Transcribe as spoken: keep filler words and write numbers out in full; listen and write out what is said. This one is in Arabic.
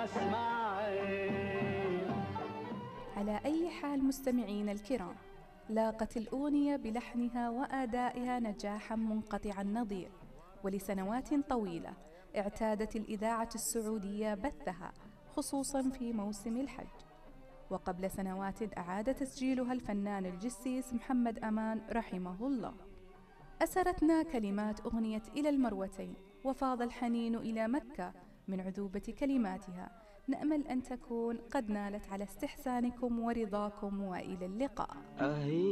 مسمعي. على أي حال مستمعين الكرام، لاقت الأغنية بلحنها وأدائها نجاحا منقطع النظير، ولسنوات طويلة اعتادت الإذاعة السعودية بثها خصوصا في موسم الحج. وقبل سنوات أعاد تسجيلها الفنان الجسيس محمد أمان رحمه الله. أسرتنا كلمات أغنية إلى المروتين وفاض الحنين إلى مكة من عذوبة كلماتها. نأمل أن تكون قد نالت على استحسانكم ورضاكم، وإلى اللقاء.